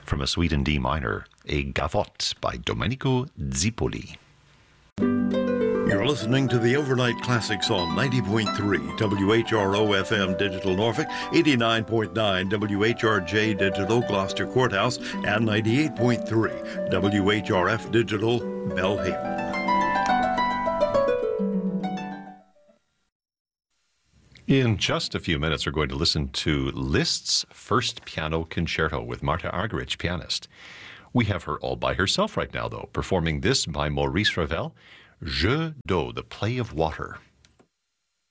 From a suite in D minor, a gavotte by Domenico Zipoli. You're listening to the Overnight Classics on 90.3 WHRO FM Digital Norfolk, 89.9 WHRJ Digital Gloucester Courthouse, and 98.3 WHRF Digital Belhaven. In just a few minutes, we're going to listen to Liszt's First Piano Concerto with Marta Argerich, pianist. We have her all by herself right now, though, performing this by Maurice Ravel, Jeu d'eau, the play of water.